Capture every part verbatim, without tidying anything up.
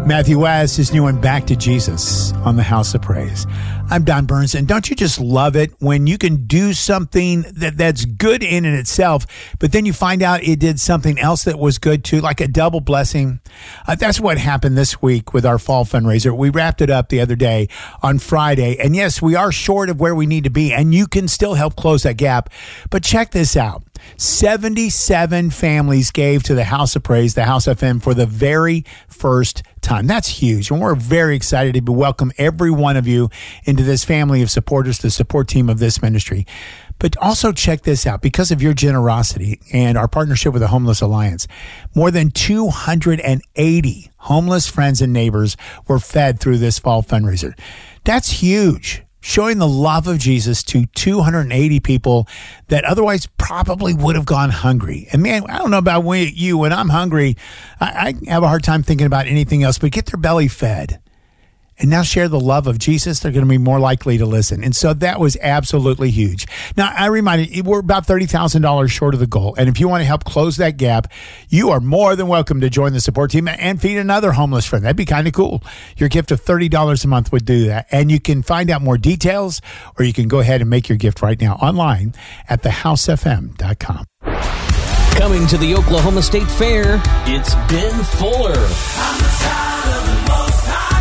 Matthew West, his new one, Back to Jesus on the House of Praise. I'm Don Burns, and don't you just love it when you can do something that, that's good in and itself, but then you find out it did something else that was good too, like a double blessing? Uh, that's what happened this week with our fall fundraiser. We wrapped it up the other day on Friday, and yes, we are short of where we need to be, and you can still help close that gap. But check this out. seventy-seven families gave to the House of Praise, the House F M, for the very first time. That's huge. And we're very excited to welcome every one of you into this family of supporters, the support team of this ministry. But also check this out. Because of your generosity and our partnership with the Homeless Alliance, more than two hundred eighty homeless friends and neighbors were fed through this fall fundraiser. That's huge. Showing the love of Jesus to two hundred eighty people that otherwise probably would have gone hungry. And man, I don't know about you, when I'm hungry, I, I have a hard time thinking about anything else, but get their belly fed. And now share the love of Jesus, they're going to be more likely to listen. And so that was absolutely huge. Now, I remind you, we're about thirty thousand dollars short of the goal. And if you want to help close that gap, you are more than welcome to join the support team and feed another homeless friend. That'd be kind of cool. Your gift of thirty dollars a month would do that. And you can find out more details, or you can go ahead and make your gift right now online at the house f m dot com. Coming to the Oklahoma State Fair, it's Ben Fuller. I'm the child of the Most High.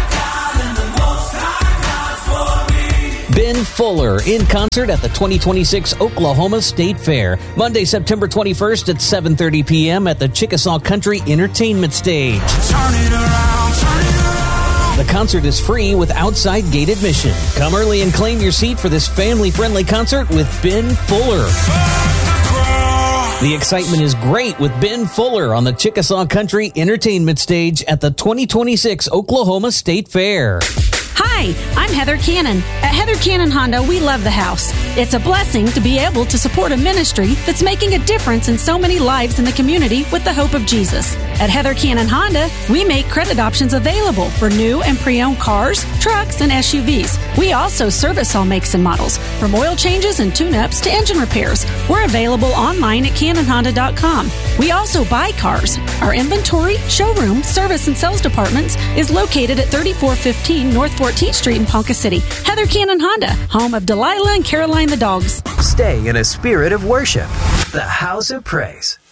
Ben Fuller in concert at the twenty twenty-six Oklahoma State Fair, Monday, September twenty-first at seven thirty p.m. at the Chickasaw Country Entertainment Stage. Turn it around, turn it around. The concert is free with outside gate admission. Come early and claim your seat for this family-friendly concert with Ben Fuller. The excitement is great with Ben Fuller on the Chickasaw Country Entertainment Stage at the twenty twenty-six Oklahoma State Fair. Hi, I'm Heather Cannon. At Heather Cannon Honda, we love the house. It's a blessing to be able to support a ministry that's making a difference in so many lives in the community with the hope of Jesus. At Heather Cannon Honda, we make credit options available for new and pre-owned cars, trucks, and S U Vs. We also service all makes and models, from oil changes and tune-ups to engine repairs. We're available online at cannon honda dot com. We also buy cars. Our inventory, showroom, service, and sales departments is located at thirty-four fifteen North fourteenth Street in Ponca City. Heather Cannon Honda, home of Delilah and Caroline the dogs. Stay in a spirit of worship. The House of Praise.